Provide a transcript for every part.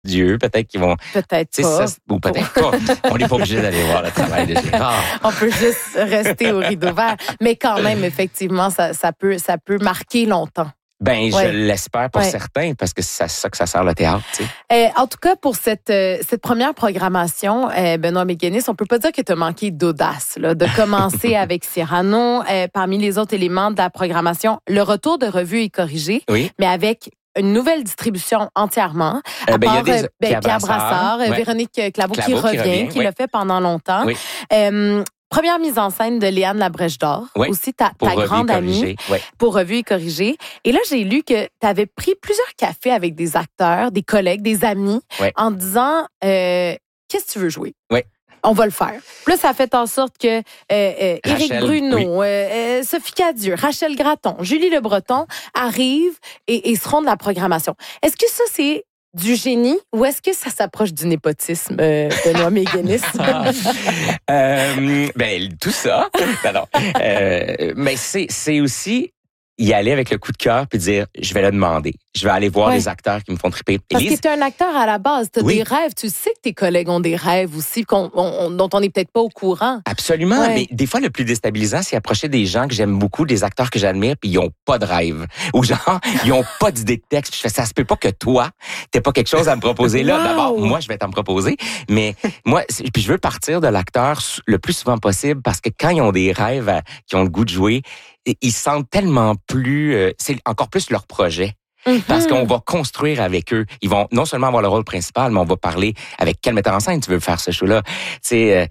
Dieu, peut-être qu'ils vont... Peut-être pas. Ou peut-être pas. On n'est pas obligé d'aller voir le travail de Gérard. On peut juste rester au rideau vert. Mais quand même, effectivement, ça peut marquer longtemps. Ben, je l'espère pour certains, parce que c'est ça que ça sert le théâtre, tu sais. En tout cas, pour cette première programmation, Benoît Méguenis, on peut pas dire que tu as manqué d'audace, là, de commencer avec Cyrano. Parmi les autres éléments de la programmation, le retour de Revue et corrigé, mais avec une nouvelle distribution entièrement. À part Pierre Brassard, Véronique Claveau qui revient, qui l'a fait pendant longtemps. Oui. Première mise en scène de Léane Labrèche d'Or, aussi ta grande amie, pour Revue et corrigé. Et là, j'ai lu que tu avais pris plusieurs cafés avec des acteurs, des collègues, des amis, en disant qu'est-ce que tu veux jouer? Oui. On va le faire. Puis là, ça a fait en sorte que Éric Bruno, Sophie Cadieux, Rachel Gratton, Julie Le Breton arrivent et seront de la programmation. Est-ce que ça, c'est du génie ou est-ce que ça s'approche du népotisme, Benoît Méguenis? Ben, tout ça. Non. Mais c'est aussi y aller avec le coup de cœur puis dire, je vais le demander. Je vais aller voir les acteurs qui me font triper. Parce que tu es un acteur à la base. Tu as des rêves. Tu sais que tes collègues ont des rêves aussi dont on n'est peut-être pas au courant. Absolument. Mais des fois, le plus déstabilisant, c'est approcher des gens que j'aime beaucoup, des acteurs que j'admire, puis ils n'ont pas de rêve. Ou genre, ils n'ont pas d'idée de texte. Je fais, ça se peut pas que toi, t'aies pas quelque chose à me proposer là. D'abord, moi, je vais t'en proposer. Mais moi, puis je veux partir de l'acteur le plus souvent possible parce que quand ils ont des rêves, qui ont le goût de jouer, ils sentent tellement plus... c'est encore plus leur projet. Parce qu'on va construire avec eux. Ils vont non seulement avoir le rôle principal, mais on va parler avec quel metteur en scène tu veux faire ce show-là. C'est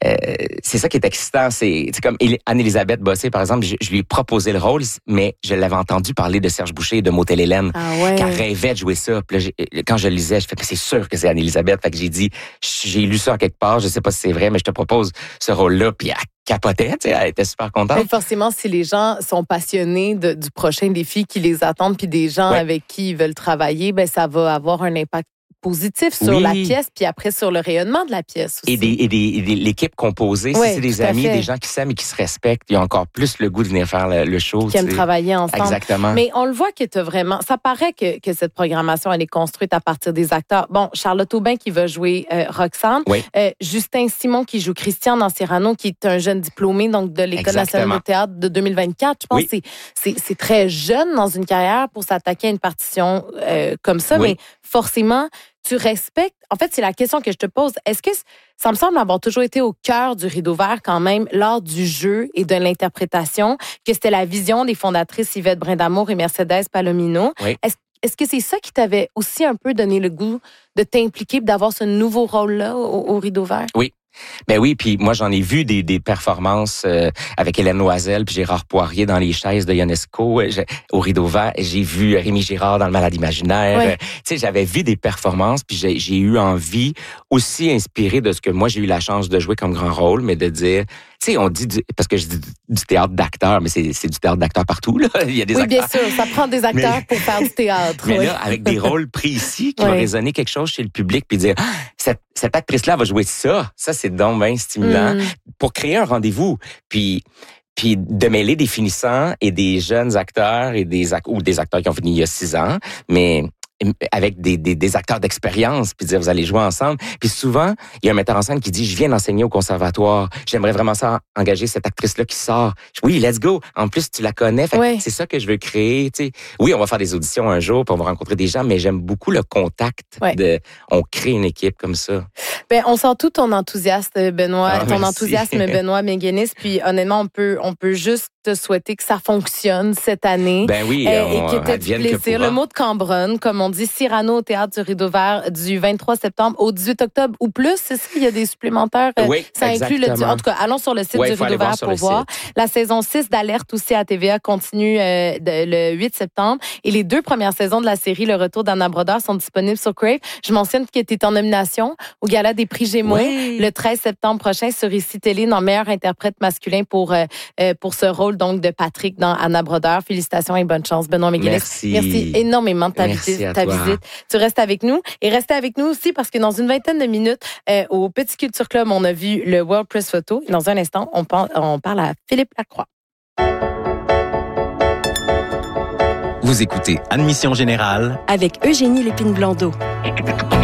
ça qui est excitant. C'est comme Anne-Élisabeth Bossé, par exemple, je lui ai proposé le rôle, mais je l'avais entendu parler de Serge Boucher et de Motel Hélène, qu'elle rêvait de jouer ça. Puis là, quand je le lisais, je fais, c'est sûr que c'est Anne-Élisabeth. Fait que j'ai dit, j'ai lu ça quelque part, je sais pas si c'est vrai, mais je te propose ce rôle-là. Puis capotait, elle était super contente. Mais forcément, si les gens sont passionnés du prochain défi qui les attendent, puis des gens avec qui ils veulent travailler, ben ça va avoir un impact positif sur la pièce, puis après sur le rayonnement de la pièce aussi. Et l'équipe composée, si c'est des amis, des gens qui s'aiment et qui se respectent, ils ont encore plus le goût de venir faire le show. Qui aiment travailler ensemble. Exactement. Mais on le voit que tu as vraiment... Ça paraît que cette programmation, elle est construite à partir des acteurs. Bon, Charlotte Aubin qui va jouer Roxane. Justin Simon qui joue Christian dans Cyrano, qui est un jeune diplômé donc de l'École nationale de théâtre de 2024. Je pense que c'est très jeune dans une carrière pour s'attaquer à une partition comme ça, mais forcément... Tu respectes... En fait, c'est la question que je te pose. Est-ce que ça me semble avoir toujours été au cœur du rideau vert quand même, lors du jeu et de l'interprétation, que c'était la vision des fondatrices Yvette Brindamour et Mercedes Palomino? Est-ce que c'est ça qui t'avait aussi un peu donné le goût de t'impliquer, d'avoir ce nouveau rôle-là au rideau vert? Oui. Ben oui, puis moi j'en ai vu des performances avec Hélène Loisel puis Gérard Poirier dans Les chaises de Ionesco au Rideau Vert. J'ai vu Rémi Girard dans Le Malade imaginaire. Tu sais, j'avais vu des performances puis j'ai eu envie, aussi inspiré de ce que moi j'ai eu la chance de jouer comme grand rôle, mais de dire, tu sais, on dit parce que je dis du théâtre d'acteurs, mais c'est du théâtre d'acteurs partout là. Il y a des acteurs. Bien sûr, ça prend des acteurs pour faire du théâtre. Mais là, avec des rôles précis qui vont résonner quelque chose chez le public puis dire, cette actrice-là va jouer ça. Ça, c'est donc bien stimulant pour créer un rendez-vous. Puis de mêler des finissants et des jeunes acteurs et ou des acteurs qui ont fini il y a 6 ans, mais avec des acteurs d'expérience, puis dire vous allez jouer ensemble. Puis souvent, il y a un metteur en scène qui dit je viens d'enseigner au conservatoire, j'aimerais vraiment ça engager cette actrice-là qui sort. Oui, let's go. En plus, tu la connais, c'est ça que je veux créer. Tu sais. Oui, on va faire des auditions un jour, puis on va rencontrer des gens, mais j'aime beaucoup le contact on crée une équipe comme ça. Ben, on sent tout ton enthousiasme, Benoît, Benoît Méguenis. Puis honnêtement, on peut juste te souhaiter que ça fonctionne cette année. Ben oui, et que tu aies du plaisir. Le mot de Cambronne, comme on dit, Cyrano au Théâtre du Rideau Vert du 23 septembre au 18 octobre ou plus. C'est ça, il y a des supplémentaires. Ça inclut en tout cas, allons sur le site du Rideau Vert pour voir. La saison 6 d'Alerte aussi à TVA continue le 8 septembre. Et les 2 premières saisons de la série Le Retour d'Anna Brodeur sont disponibles sur Crave. Je mentionne que tu es en nomination au Gala des prix Gémeaux le 13 septembre prochain sur ICI Télé dans meilleur interprète masculin pour ce rôle donc de Patrick dans Anna Brodeur. Félicitations et bonne chance, Benoît Méguenis. Merci énormément de ta visite. Tu restes avec nous et restez avec nous aussi parce que dans une vingtaine de minutes au Petit Culture Club, on a vu le World Press Photo. Dans un instant, on parle à Philippe Lacroix. Vous écoutez Admission Générale avec Eugénie Lépine-Blondeau.